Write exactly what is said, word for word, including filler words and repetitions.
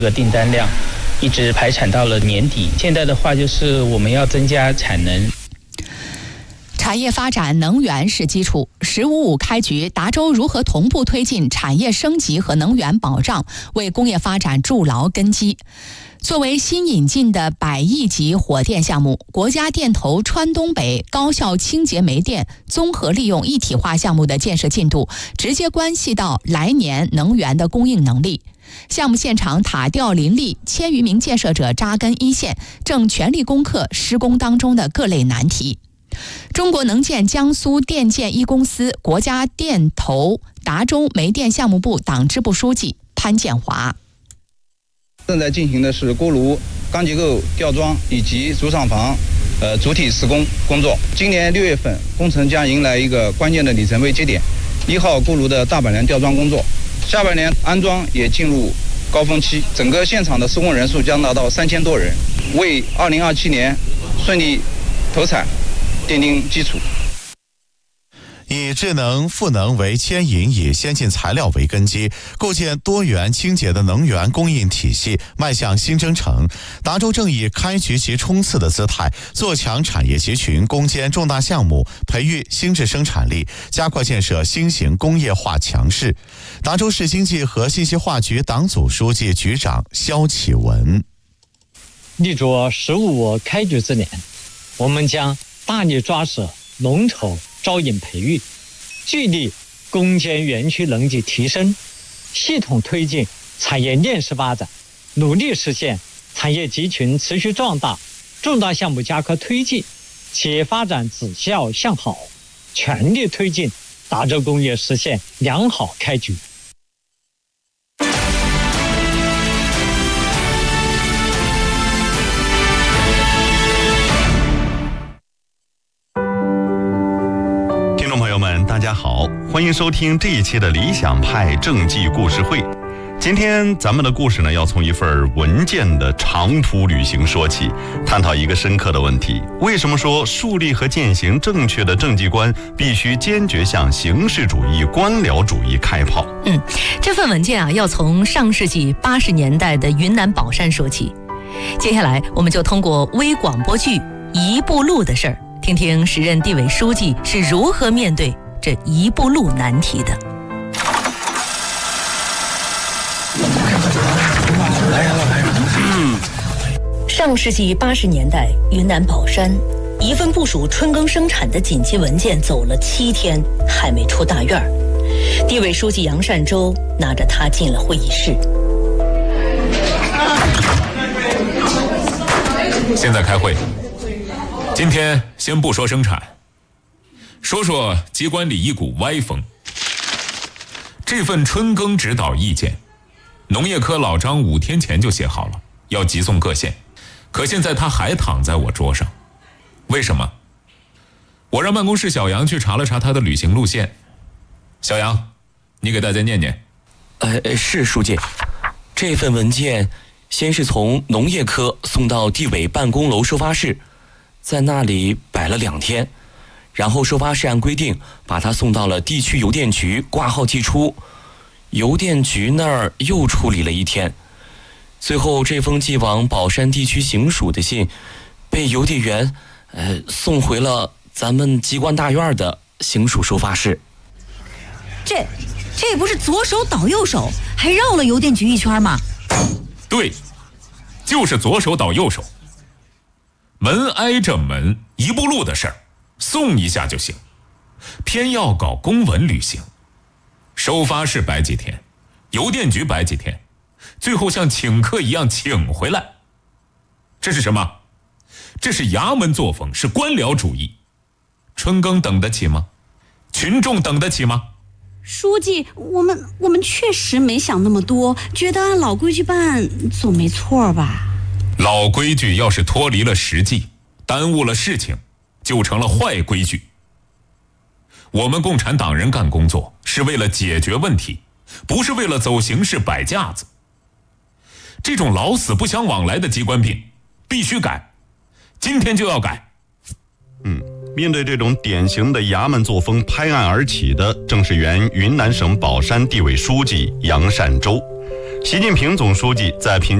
这个订单量一直排产到了年底。现在的话就是我们要增加产能。 产业发展能源是基础。十五五开局，达州如何同步推进产业升级和能源保障，为工业发展筑牢根基。作为新引进的百亿级火电项目，国家电投川东北高效清洁煤电综合利用一体化项目的建设进度，直接关系到来年能源的供应能力。项目现场塔吊林立，千余名建设者扎根一线，正全力攻克施工当中的各类难题。中国能建江苏电建一公司国家电投达州煤电项目部党支部书记潘建华。 正在进行的是锅炉、钢结构吊装以及主厂房呃主体施工工作。今年六月份，工程将迎来一个关键的里程碑节点，一号锅炉的大板梁吊装工作。下半年安装也进入高峰期，整个现场的施工人数将达到三千多人，为二零二七年顺利投产奠定基础。 以智能赋能为牵引，以先进材料为根基，构建多元清洁的能源供应体系，迈向新征程。达州正以开局即冲刺的姿态，做强产业集群，攻坚重大项目，培育新质生产力，加快建设新型工业化强势。达州市经济和信息化局党组书记、局长肖启文： 立足十五五开局之年，我们将大力抓实龙头招引培育，聚力攻坚园区能级提升，系统推进产业链式发展，努力实现产业集群持续壮大，重大项目加快推进，企业发展指效向好，全力推进达州工业实现良好开局。 大家好，欢迎收听这一期的理想派政绩故事会。今天咱们的故事呢，要从一份文件的长途旅行说起，探讨一个深刻的问题：为什么说树立和践行正确的政绩观，必须坚决向形式主义、官僚主义开炮？ 嗯，这份文件啊，要从上世纪八十年代的云南保山说起。接下来，我们就通过微广播剧《一步路的事儿》，听听时任地委书记是如何面对这一步路难题的。上世纪八十年代，云南保山一份部署春耕生产的紧急文件走了七天，还没出大院。地委书记杨善洲拿着它进了会议室。 现在开会，今天先不说生产，说说机关里一股歪风。这份春耕指导意见，农业科老张五天前就写好了，要急送各县，可现在他还躺在我桌上。为什么？我让办公室小杨去查了查他的旅行路线。小杨，你给大家念念。 呃，是书记。这份文件先是从农业科送到地委办公楼收发室，在那里摆了两天，然后收发室按规定把它送到了地区邮电局挂号寄出，邮电局那儿又处理了一天，最后这封寄往宝山地区行署的信被邮递员呃送回了咱们机关大院的行署收发室。 这这不是左手倒右手，还绕了邮电局一圈吗？ 对，就是左手倒右手，门挨着门，一步路的事儿，送一下就行，偏要搞公文旅行，收发室摆几天，邮电局摆几天，最后像请客一样请回来。这是什么？这是衙门作风，是官僚主义。春耕等得起吗？群众等得起吗？ 书记，我们我们确实没想那么多，觉得按老规矩办总没错吧？ 老规矩要是脱离了实际，耽误了事情，就成了坏规矩。我们共产党人干工作是为了解决问题，不是为了走形式摆架子。这种老死不相往来的机关病必须改，今天就要改。 嗯，面对这种典型的衙门作风，拍案而起的正是原云南省保山地委书记杨善洲。 习近平总书记在评